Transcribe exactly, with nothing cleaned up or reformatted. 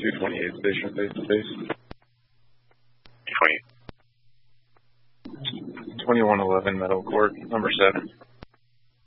two twenty-eight station face to face. twenty. twenty-one eleven Meadow Court, number seven.